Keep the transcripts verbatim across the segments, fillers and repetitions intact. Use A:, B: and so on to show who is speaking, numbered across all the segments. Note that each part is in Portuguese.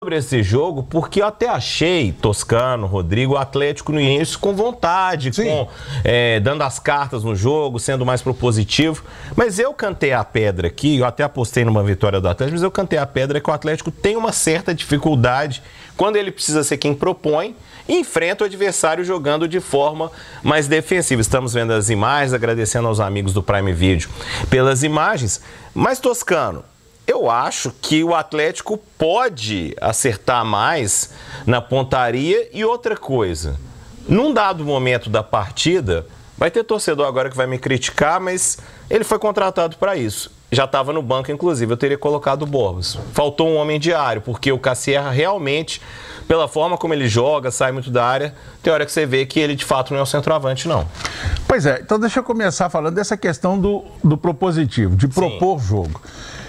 A: sobre esse jogo, porque eu até achei, Toscano, Rodrigo, o Atlético no início com vontade, com, é, dando as cartas no jogo, sendo mais propositivo, mas eu cantei a pedra aqui, eu até apostei numa vitória do Atlético, mas eu cantei a pedra que o Atlético tem uma certa dificuldade quando ele precisa ser quem propõe e enfrenta o adversário jogando de forma mais defensiva. Estamos vendo as imagens, agradecendo aos amigos do Prime Video pelas imagens, mas Toscano, eu acho que o Atlético pode acertar mais na pontaria e outra coisa. Num dado momento da partida, vai ter torcedor agora que vai me criticar, mas ele foi contratado para isso. Já estava no banco, inclusive, eu teria colocado o Borbas. Faltou um homem diário, porque o Cassierra realmente, pela forma como ele joga, sai muito da área, tem hora que você vê que ele de fato não é o centroavante, não.
B: Pois é, então deixa eu começar falando dessa questão do, do propositivo, de propor Sim. jogo.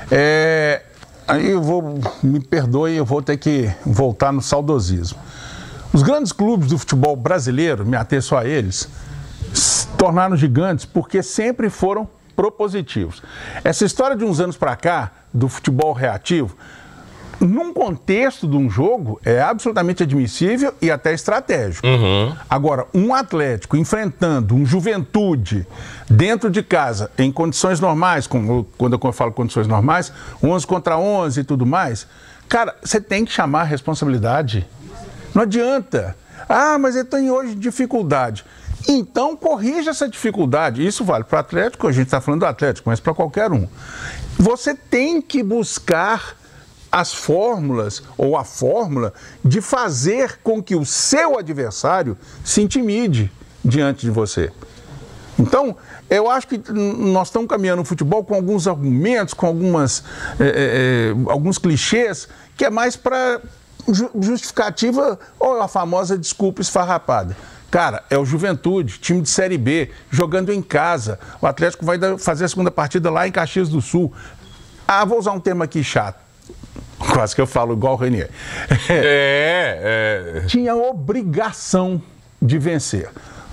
B: É, aí eu vou, me perdoe, eu vou ter que voltar no saudosismo. Os grandes clubes do futebol brasileiro, me ater só a eles, se tornaram gigantes porque sempre foram propositivos. Essa história de uns anos para cá, do futebol reativo, num contexto de um jogo, é absolutamente admissível e até estratégico. Uhum. Agora, um Atlético enfrentando um Juventude dentro de casa, em condições normais, com, quando eu falo condições normais, onze contra onze e tudo mais, cara, você tem que chamar a responsabilidade. Não adianta. Ah, mas eu tenho hoje dificuldade. Então, corrija essa dificuldade. Isso vale para o Atlético, a gente está falando do Atlético, mas para qualquer um. Você tem que buscar as fórmulas, ou a fórmula, de fazer com que o seu adversário se intimide diante de você. Então, eu acho que nós estamos caminhando no futebol com alguns argumentos, com algumas, é, é, alguns clichês, que é mais para justificativa ou a famosa desculpa esfarrapada. Cara, é o Juventude, time de Série B, jogando em casa. O Atlético vai fazer a segunda partida lá em Caxias do Sul. Ah, vou usar um termo aqui chato. Quase que eu falo igual o Renier. É, é. Tinha obrigação de vencer.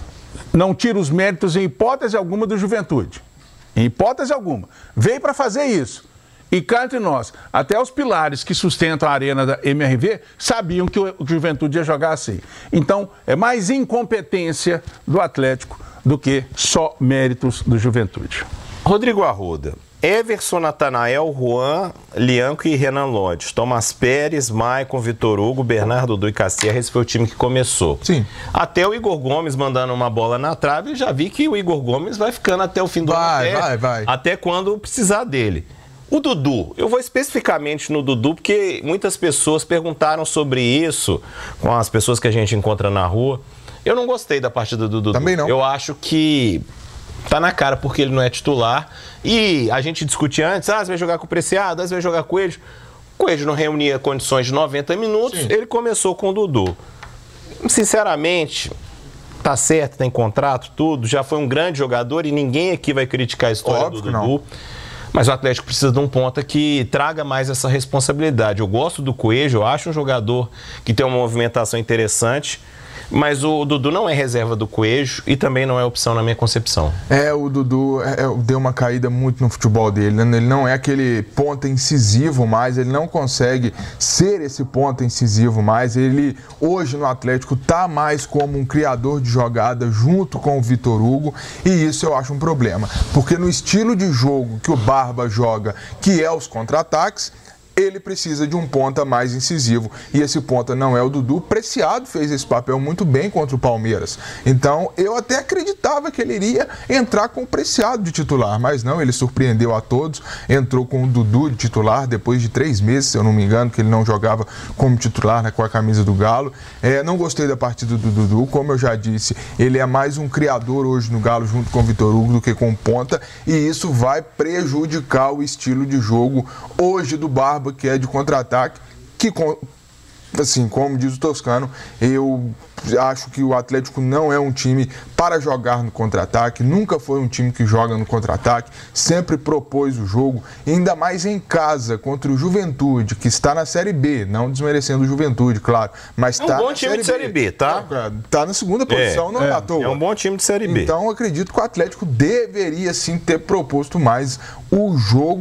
B: Não tira os méritos em hipótese alguma do Juventude. Em hipótese alguma. Veio para fazer isso. E cá entre nós, até os pilares que sustentam a arena da M R V sabiam que o Juventude ia jogar assim. Então, é mais incompetência do Atlético do que só méritos do Juventude.
A: Rodrigo Arruda. Everson, Natanael, Juan, Lianco e Renan Lodge, Tomás Pérez, Maicon, Vitor Hugo, Bernardo Dudu e Cassierra, esse foi o time que começou. Sim. Até o Igor Gomes mandando uma bola na trave, eu já vi que o Igor Gomes vai ficando até o fim do
C: vai,
A: ano.
C: Vai, vai, vai.
A: Até quando precisar dele. O Dudu, eu vou especificamente no Dudu, porque muitas pessoas perguntaram sobre isso com as pessoas que a gente encontra na rua. Eu não gostei da partida do Dudu.
C: Também não.
A: Eu acho que tá na cara porque ele não é titular. E a gente discutia antes, ah, você vai jogar com o Preciado, ah, você vai jogar com o Coelho. O Coelho não reunia condições de noventa minutos, Sim. ele começou com o Dudu. Sinceramente, tá certo, tem contrato, tudo, já foi um grande jogador e ninguém aqui vai criticar a história
C: Óbvio
A: do Dudu. Não. Mas o Atlético precisa de um ponta que traga mais essa responsabilidade. Eu gosto do Coelho, eu acho um jogador que tem uma movimentação interessante, mas o Dudu não é reserva do Coelho e também não é opção na minha concepção.
C: É, o Dudu é, deu uma caída muito no futebol dele, né? Ele não é aquele ponta incisivo mais, ele não consegue ser esse ponta incisivo mais. Ele, hoje no Atlético, tá mais como um criador de jogada junto com o Vitor Hugo, e isso eu acho um problema, porque no estilo de jogo que o Barba joga, que é os contra-ataques, ele precisa de um ponta mais incisivo, e esse ponta não é o Dudu. O Preciado fez esse papel muito bem contra o Palmeiras, então eu até acreditava que ele iria entrar com o Preciado de titular, mas não, ele surpreendeu a todos, entrou com o Dudu de titular depois de três meses, se eu não me engano, que ele não jogava como titular, né, com a camisa do Galo. É, não gostei da partida do Dudu, como eu já disse, ele é mais um criador hoje no Galo junto com o Vitor Hugo do que com o ponta, e isso vai prejudicar o estilo de jogo hoje do Barba, que é de contra-ataque, que, assim, como diz o Toscano, eu acho que o Atlético não é um time para jogar no contra-ataque, nunca foi um time que joga no contra-ataque, sempre propôs o jogo, ainda mais em casa, contra o Juventude, que está na Série B, não desmerecendo o Juventude, claro, mas está
A: é um bom time de Série B, tá?
C: Está na segunda posição,
A: é,
C: não é à toa.
A: É um bom time de Série B.
C: Então, acredito que o Atlético deveria, sim, ter proposto mais o jogo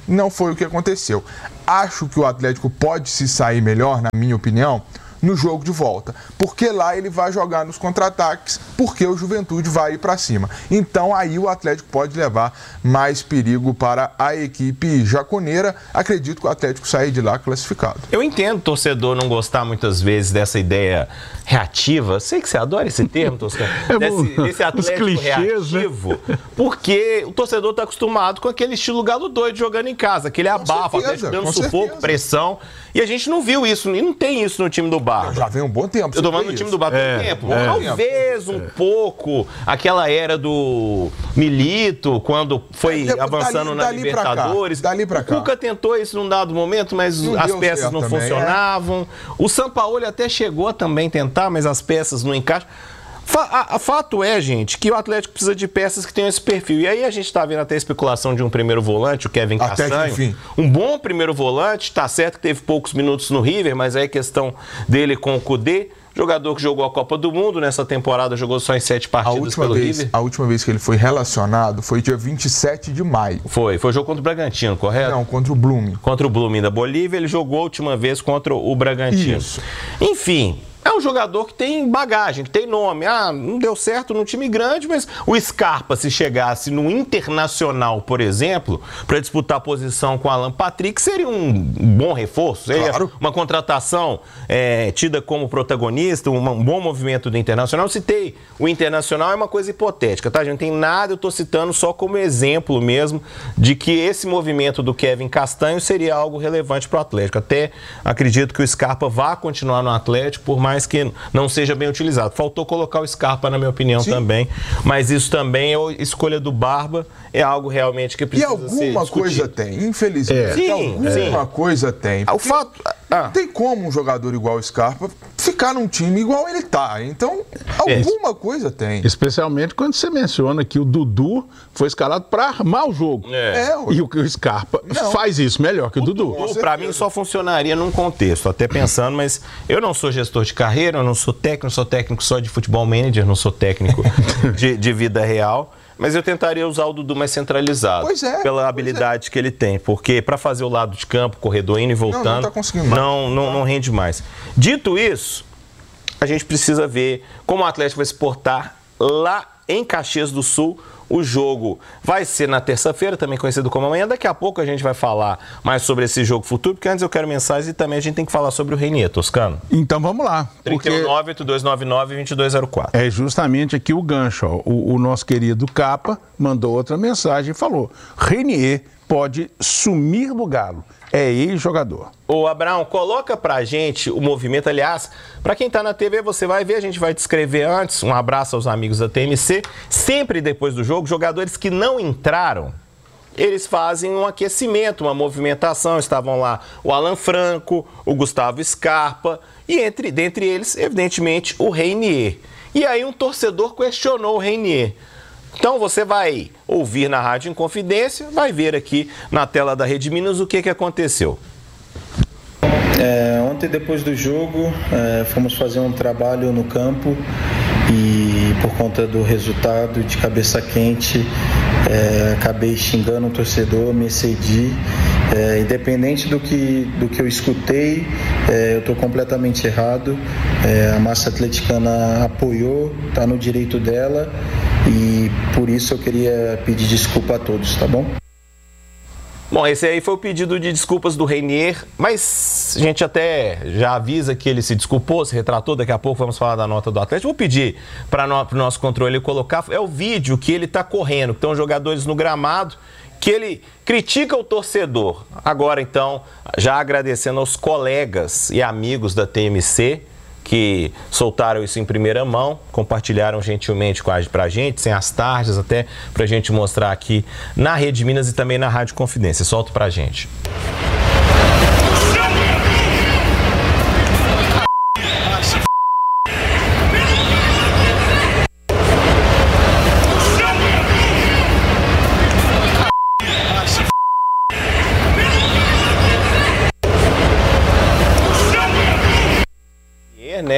C: Não foi o que aconteceu. Acho que o Atlético pode se sair melhor, na minha opinião, no jogo de volta, porque lá ele vai jogar nos contra-ataques, porque o Juventude vai ir para cima. Então aí o Atlético pode levar mais perigo para a equipe jaconeira. Acredito que o Atlético sair de lá classificado.
A: Eu entendo o torcedor não gostar muitas vezes dessa ideia reativa. Sei que você adora esse termo, Toscano.
B: É
A: desse, desse Atlético
B: clichês,
A: reativo, né? Porque o torcedor está acostumado com aquele estilo galo doido jogando em casa, aquele abafa, Atlético dando sufoco, certeza. pressão. E a gente não viu isso, e não tem isso no time do Barba.
C: Já vem um bom tempo.
A: Eu tô falando do time do Barba
B: é,
A: tem tempo.
B: É,
A: Talvez um é. pouco aquela era do Milito, quando foi é, avançando dali, na dali Libertadores.
C: Pra cá, dali pra cá.
A: O Cuca tentou isso num dado momento, mas não as peças não também, funcionavam. É. O Sampaoli até chegou a também tentar, mas as peças não encaixam. A, a, fato é, gente, que o Atlético precisa de peças que tenham esse perfil. E aí a gente está vendo até a especulação de um primeiro volante, o Kevin até Castanho. Que, enfim. Um bom primeiro volante, tá certo que teve poucos minutos no River, mas aí é questão dele com o Kudê. Jogador que jogou a Copa do Mundo, nessa temporada jogou só em sete partidas
C: a última
A: pelo
C: vez,
A: River.
C: A última vez que ele foi relacionado foi dia vinte e sete de maio.
A: Foi, foi o jogo contra o Bragantino, correto?
C: Não, contra o Blooming.
A: Contra o Blooming da Bolívia, ele jogou a última vez contra o Bragantino.
C: Isso.
A: Enfim... É um jogador que tem bagagem, que tem nome. Ah, não deu certo num time grande, mas o Scarpa, se chegasse no Internacional, por exemplo, para disputar a posição com o Alan Patrick, seria um bom reforço. Seria claro. Uma contratação é, tida como protagonista, um, um bom movimento do Internacional. Eu citei o Internacional, é uma coisa hipotética, tá, gente? Não tem nada, eu estou citando só como exemplo mesmo de que esse movimento do Kevin Castanho seria algo relevante para o Atlético. Até acredito que o Scarpa vá continuar no Atlético, por mais que não seja bem utilizado. Faltou colocar o Scarpa, na minha opinião, Sim. também. Mas isso também é escolha do Barba, é algo realmente que precisa ser discutido.
C: E alguma coisa tem, infelizmente. É. Sim, alguma sim. coisa tem.
A: O fato...
C: Ah. Tem como um jogador igual o Scarpa ficar num time igual ele tá. Então, alguma é. coisa tem.
B: Especialmente quando você menciona que o Dudu foi escalado para armar o jogo.
A: É.
B: É, e o, o Scarpa não. faz isso melhor que o, o Dudu.
A: Dudu para mim, só funcionaria num contexto, até pensando, mas eu não sou gestor de carreira, eu não sou técnico, sou técnico só de futebol manager, não sou técnico de, de vida real. Mas eu tentaria usar o Dudu mais centralizado.
C: Pois é,
A: pela habilidade é. que ele tem. Porque para fazer o lado de campo, corredor indo e voltando, não, não, tá conseguindo mais. Não, não, não rende mais. Dito isso, a gente precisa ver como o Atlético vai se portar lá em Caxias do Sul. O jogo vai ser na terça-feira, também conhecido como amanhã. Daqui a pouco a gente vai falar mais sobre esse jogo futuro, porque antes eu quero mensagens e também a gente tem que falar sobre o Reinier, Toscano.
B: Então vamos lá.
A: trinta e um, nove, oito dois nove nove, vinte e dois zero quatro.
B: É justamente aqui o gancho. Ó. O, o nosso querido Capa mandou outra mensagem e falou: Reinier pode sumir do Galo. É ex-jogador.
A: Ô, Abraão, coloca pra gente o movimento. Aliás, pra quem tá na T V, você vai ver, a gente vai descrever antes. Um abraço aos amigos da T M C. Sempre depois do jogo, jogadores que não entraram, eles fazem um aquecimento, uma movimentação. Estavam lá o Alan Franco, o Gustavo Scarpa e entre, dentre eles, evidentemente, o Reinier. E aí um torcedor questionou o Reinier. Então você vai ouvir na Rádio Inconfidência, vai ver aqui na tela da Rede Minas o que, que aconteceu.
D: É, ontem, depois do jogo, é, fomos fazer um trabalho no campo e por conta do resultado, de cabeça quente, é, acabei xingando o torcedor, me excedi. É, independente do que, do que eu escutei, é, eu estou completamente errado. É, a massa atleticana apoiou, está no direito dela e por isso eu queria pedir desculpa a todos, tá bom?
A: Bom, esse aí foi o pedido de desculpas do Reinier, mas a gente até já avisa que ele se desculpou, se retratou, daqui a pouco vamos falar da nota do Atlético. Vou pedir para o nosso controle colocar, é o vídeo que ele está correndo, que estão jogadores no gramado, que ele critica o torcedor. Agora, então, já agradecendo aos colegas e amigos da T M C, que soltaram isso em primeira mão, compartilharam gentilmente com a, pra gente, sem as tarjas, até pra gente mostrar aqui na Rede Minas e também na Rádio Confidência. Solta pra gente. Né?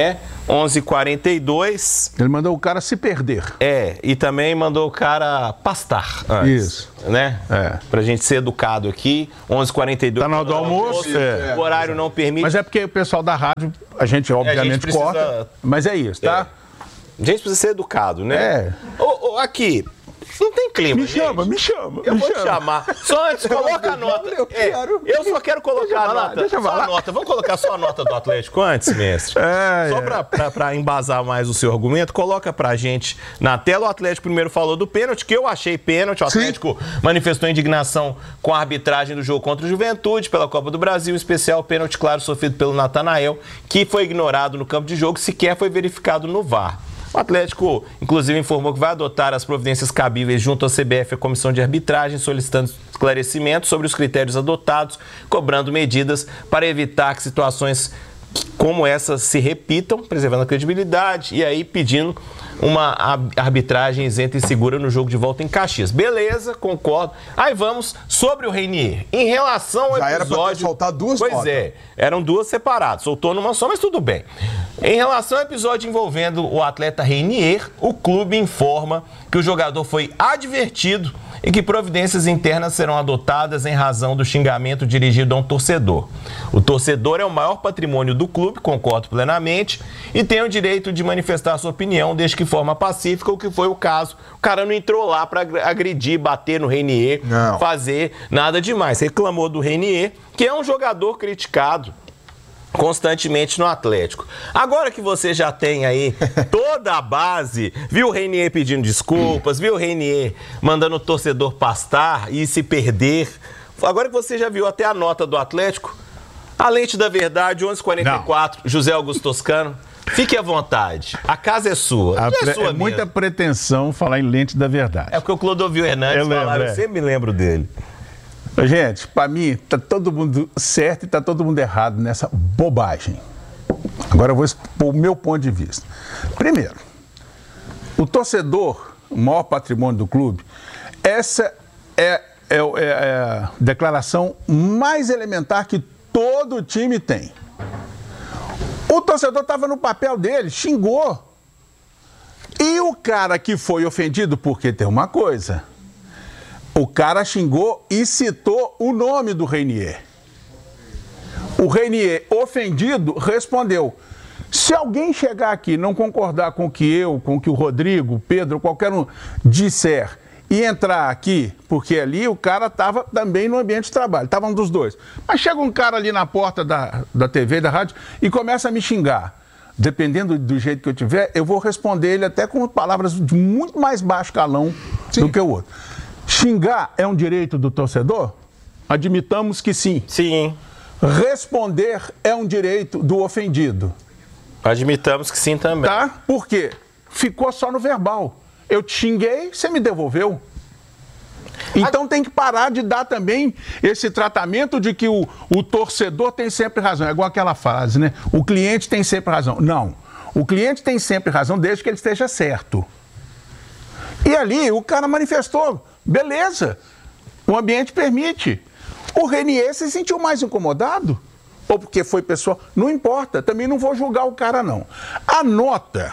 A: onze e quarenta e dois.
B: Ele mandou o cara se perder.
A: É, e também mandou o cara pastar antes.
B: Isso.
A: Né?
B: É.
A: Pra gente ser educado aqui. onze e quarenta e dois.
B: Tá na hora do almoço.
A: É. O horário não permite.
B: Mas é porque o pessoal da rádio, a gente obviamente
A: a gente precisa...
B: corta. Mas é isso, tá?
A: É. A gente precisa ser educado, né?
B: É.
A: Ô, ô, aqui. Não tem clima,
B: Me
A: gente.
B: chama, me chama.
A: Eu
B: me
A: vou
B: chama.
A: te chamar. Só antes, coloca a nota.
B: Eu
A: É,
B: quero.
A: eu só quero colocar
B: Deixa eu
A: a
B: falar,
A: nota.
B: deixa eu
A: Só
B: falar.
A: a nota. Vamos colocar só a nota do Atlético antes, mestre?
B: É,
A: só
B: é.
A: pra, pra, pra embasar mais o seu argumento, coloca pra gente na tela. O Atlético primeiro falou do pênalti, que eu achei pênalti. O Atlético Sim. manifestou indignação com a arbitragem do jogo contra o Juventude pela Copa do Brasil, em especial o pênalti claro sofrido pelo Natanael, que foi ignorado no campo de jogo, sequer foi verificado no V A R. O Atlético, inclusive, informou que vai adotar as providências cabíveis junto à C B F e à Comissão de Arbitragem, solicitando esclarecimentos sobre os critérios adotados, cobrando medidas para evitar que situações como essas se repitam, preservando a credibilidade e aí pedindo uma arbitragem isenta e segura no jogo de volta em Caxias. Beleza, concordo. Aí vamos sobre o Reinier. Em relação ao
C: Já
A: episódio...
C: era pra ter soltado duas
A: Pois
C: notas.
A: é, eram duas separadas. Soltou numa só, mas tudo bem. Em relação ao episódio envolvendo o atleta Reinier, o clube informa que o jogador foi advertido e que providências internas serão adotadas em razão do xingamento dirigido a um torcedor. O torcedor é o maior patrimônio do clube, concordo plenamente, e tem o direito de manifestar sua opinião desde que forma pacífica, o que foi o caso. O cara não entrou lá para agredir, bater no Reinier,
C: Não.
A: fazer nada demais. Reclamou do Reinier, que é um jogador criticado constantemente no Atlético. Agora que você já tem aí toda a base, viu o Reinier pedindo desculpas, viu o Reinier mandando o torcedor pastar e se perder, agora que você já viu até a nota do Atlético, a lente da verdade, onze e quarenta e quatro, José Augusto Toscano, fique à vontade, a casa é sua.
B: A
A: é
B: pre-
A: sua
B: é muita
A: mesmo.
B: pretensão falar em lente da verdade.
A: É porque o Clodovil Hernandes
B: Eu lembro,
A: falaram,
B: é.
A: eu sempre me lembro dele.
B: Gente, pra mim, tá todo mundo certo e tá todo mundo errado nessa bobagem. Agora eu vou expor o meu ponto de vista. Primeiro, o torcedor, o maior patrimônio do clube, essa é, é, é a declaração mais elementar que todo time tem. O torcedor estava no papel dele, xingou. E o cara que foi ofendido, porque tem uma coisa... O cara xingou e citou o nome do Reinier. O Reinier, ofendido, respondeu: se alguém chegar aqui e não concordar com o que eu, com o que o Rodrigo, o Pedro, qualquer um disser e entrar aqui, porque ali o cara estava também no ambiente de trabalho, estavam dos dois. Mas chega um cara ali na porta da, da T V, da rádio, e começa a me xingar. Dependendo do jeito que eu tiver, eu vou responder ele até com palavras de muito mais baixo calão sim. do que o outro. Xingar é um direito do torcedor? Admitamos que sim.
A: Sim.
B: Responder é um direito do ofendido.
A: Admitamos que sim também.
B: Tá? Por quê? Ficou só no verbal. Eu te xinguei, você me devolveu. Então tem que parar de dar também esse tratamento de que o, o torcedor tem sempre razão. É igual aquela frase, né? O cliente tem sempre razão. Não. O cliente tem sempre razão desde que ele esteja certo. E ali o cara manifestou. Beleza. O ambiente permite. O Reinier se sentiu mais incomodado? Ou porque foi pessoal? Não importa. Também não vou julgar o cara, não. A nota...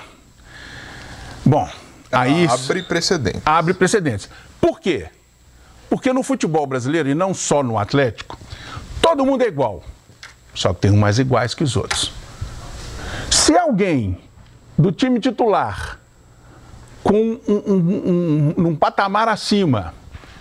B: Bom, aí...
C: Abre precedentes.
B: Abre precedentes. Por quê? Porque no futebol brasileiro, e não só no Atlético, todo mundo é igual. Só que tem uns mais iguais que os outros. Se alguém do time titular, com um, um, um, um, um patamar acima,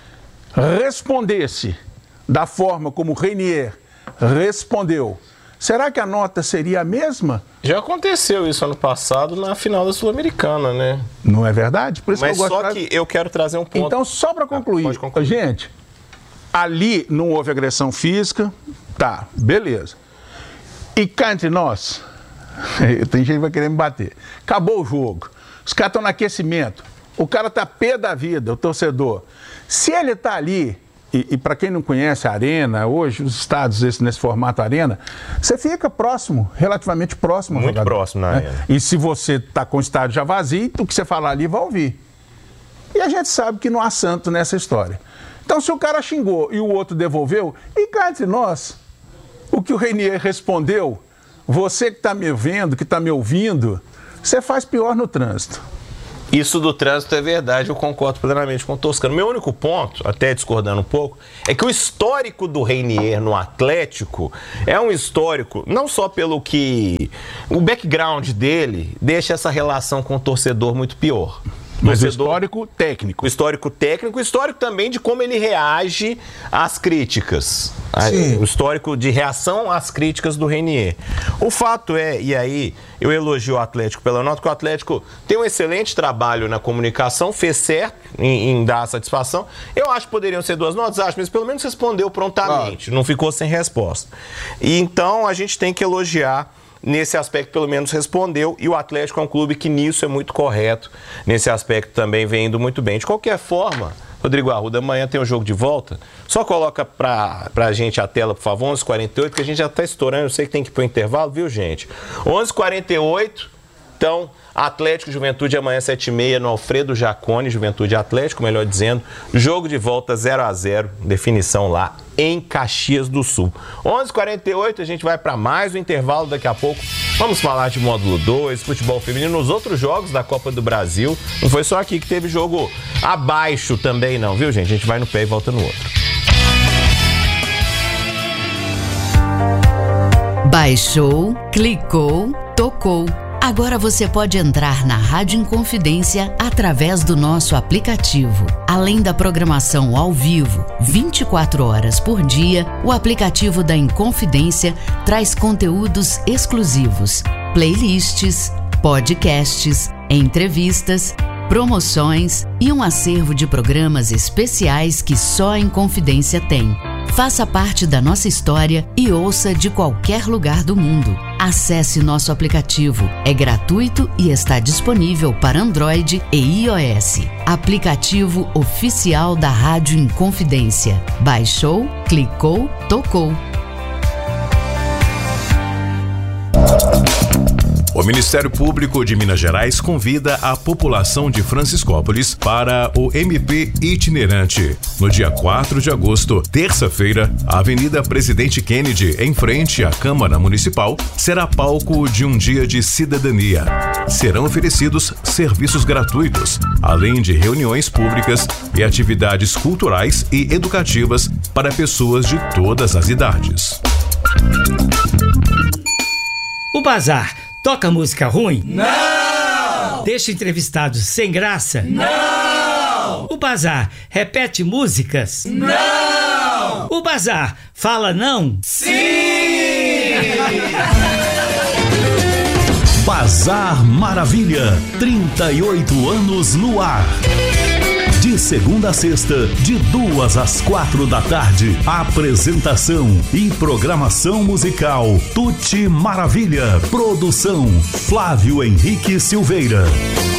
B: respondesse da forma como o Reinier respondeu, será que a nota seria a mesma?
A: Já aconteceu isso ano passado na final da Sul-Americana, né?
B: Não é verdade? Por isso
A: Mas
B: que eu gosto
A: só
B: de...
A: que eu quero trazer um ponto.
B: Então, só para concluir,
A: Ah, pode concluir.
B: gente, ali não houve agressão física, tá, beleza. E cá entre nós, tem gente que vai querer me bater. Acabou o jogo, os caras estão no aquecimento, o cara tá pé da vida, o torcedor. Se ele tá ali, e, e para quem não conhece a Arena, hoje os estádios esse, nesse formato Arena, você fica próximo, relativamente próximo ao
A: Muito
B: jogador,
A: próximo na
B: né?
A: Arena.
B: E se você tá com o estádio já vazio, o que você falar ali vai ouvir. E a gente sabe que não há santo nessa história. Então, se o cara xingou e o outro devolveu, e cá entre nós, o que o Reinier respondeu você que está me vendo, que está me ouvindo, você faz pior no trânsito.
A: Isso do trânsito é verdade, eu concordo plenamente com o Toscano. Meu único ponto, até discordando um pouco, é que o histórico do Reinier no Atlético é um histórico, não só pelo que o background dele deixa essa relação com o torcedor muito pior.
B: Mas o histórico técnico.
A: O histórico técnico, o histórico também de como ele reage às críticas.
C: Sim.
A: O histórico de reação às críticas do Reinier. O fato é, e aí eu elogio o Atlético pela nota, que o Atlético tem um excelente trabalho na comunicação, fez certo em, em dar satisfação. Eu acho que poderiam ser duas notas, acho, mas pelo menos respondeu prontamente, ah. não ficou sem resposta. E então a gente tem que elogiar. Nesse aspecto, pelo menos, respondeu. E o Atlético é um clube que nisso é muito correto. Nesse aspecto também vem indo muito bem. De qualquer forma, Rodrigo Arruda, amanhã tem um jogo de volta. Só coloca pra, pra gente a tela, por favor, onze e quarenta e oito, que a gente já tá estourando. Eu sei que tem que ir pro intervalo, viu, gente? onze e quarenta e oito, então... Atlético e Juventude amanhã sete e meia no Alfredo Jaconi, Juventude Atlético, melhor dizendo. Jogo de volta zero a zero, definição lá em Caxias do Sul. onze e quarenta e oito, a gente vai para mais um intervalo daqui a pouco. Vamos falar de módulo dois, futebol feminino, nos outros jogos da Copa do Brasil. Não foi só aqui que teve jogo abaixo também não, viu, gente? A gente vai no pé e volta no outro.
E: Baixou, clicou, tocou. Agora você pode entrar na Rádio Inconfidência através do nosso aplicativo. Além da programação ao vivo, vinte e quatro horas por dia, o aplicativo da Inconfidência traz conteúdos exclusivos, playlists, podcasts, entrevistas, promoções e um acervo de programas especiais que só a Inconfidência tem. Faça parte da nossa história e ouça de qualquer lugar do mundo. Acesse nosso aplicativo. É gratuito e está disponível para Android e iOS. Aplicativo oficial da Rádio Inconfidência. Baixou, clicou, tocou.
F: O Ministério Público de Minas Gerais convida a população de Franciscópolis para o M P itinerante. No dia quatro de agosto, terça-feira, a Avenida Presidente Kennedy, em frente à Câmara Municipal, será palco de um dia de cidadania. Serão oferecidos serviços gratuitos, além de reuniões públicas e atividades culturais e educativas para pessoas de todas as idades.
G: O Bazar toca música ruim? Não! Deixa entrevistados sem graça? Não! O Bazar repete músicas? Não! O Bazar fala não? Sim!
H: Bazar Maravilha, trinta e oito anos no ar. De segunda a sexta, de duas às quatro da tarde. Apresentação e programação musical Tuti Maravilha. Produção Flávio Henrique Silveira.